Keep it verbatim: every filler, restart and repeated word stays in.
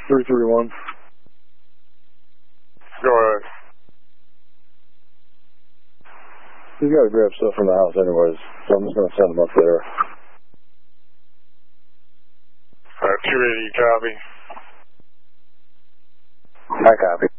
three three one. Go ahead. He's got to grab stuff from the house anyways, so I'm just going to send him up there. Uh, two eighty, copy. I copy.